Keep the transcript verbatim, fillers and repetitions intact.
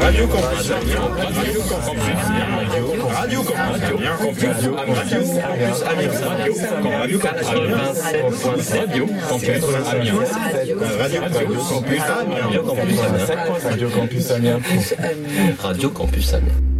Radio Campus Amiens. Radio Campus Amiens. Radio Campus Amiens. Radio Campus Amiens. Radio Campus Amiens. Radio Campus Amiens. Radio Campus Amiens.